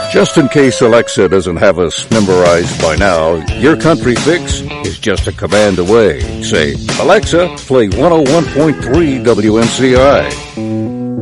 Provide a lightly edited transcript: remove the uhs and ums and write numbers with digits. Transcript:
Just in case Alexa doesn't have us memorized by now, your country fix is just a command away. Say, Alexa, play 101.3 WMCI.